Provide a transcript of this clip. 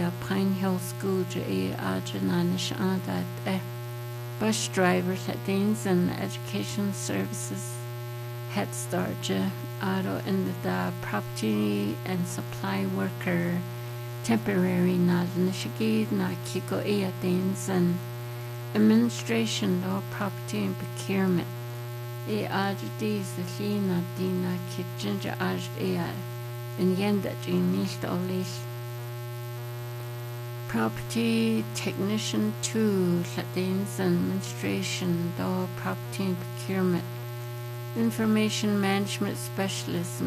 Pine Hill School Ajananish that bus drivers at Danes and Education Services Head Start Auto in the property and supply worker temporary Nadnishigi na Kiko Danes and administration of property and procurement. Ajdi Zalina Dina Kitchinja Aj and Yenda Jinist Olis Property Technician 2 Latins Administration do Property and Procurement Information Management Specialist